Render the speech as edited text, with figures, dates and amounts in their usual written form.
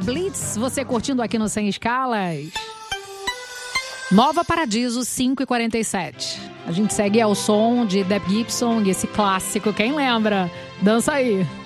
Blitz, você curtindo aqui no Sem Escalas. Nova Paradiso, 5h47. A gente segue ao som de Deb Gibson e esse clássico, quem lembra? Dança aí.